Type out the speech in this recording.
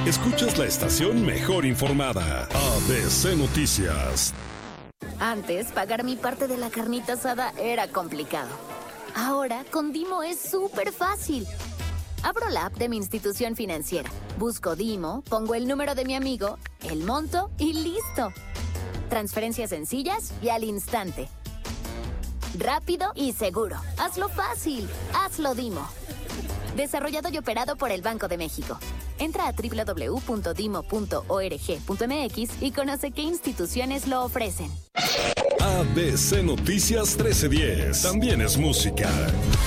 Escuchas la estación mejor informada, ABC Noticias. Antes, pagar mi parte de la carnita asada era complicado. Ahora, con Dimo es súper fácil. Abro la app de mi institución financiera, busco Dimo, pongo el número de mi amigo, el monto y listo. Transferencias sencillas y al instante. Rápido y seguro. Hazlo fácil. Hazlo Dimo. Desarrollado y operado por el Banco de México. Entra a www.dimo.org.mx y conoce qué instituciones lo ofrecen. ABC Noticias 1310. También es música.